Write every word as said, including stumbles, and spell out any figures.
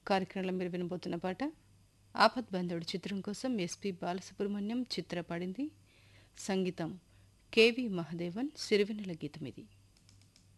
కార్యక్రమంలో మీరు వినబోతున్న పాట ఆపద్ బంధువుడు చిత్రం కోసం ఎస్పి బాలసుబ్రహ్మణ్యం చిత్ర పాడింది. సంగీతం కెవి మహదేవన్. సిరివెన్నెల గీతం ఇది.